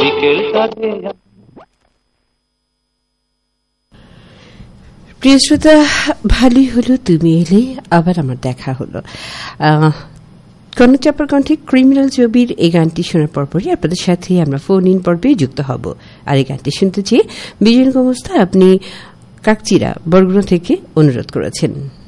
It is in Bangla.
প্রিয় শ্রোতা, ভালোই হলো তুমি এলে, আবার আমার দেখা হলো। কর্ণচাপার কণ্ঠে ক্রিমিনাল ছবির এই গানটি শোনার পরপরই আপনাদের সাথে আমরা ফোন ইন পর্বে যুক্ত হব। আর এই গানটি শুনতে চেয়ে বিজয় গোমস্তা আপনি কাকচিরা বরগুনা থেকে অনুরোধ করেছেন।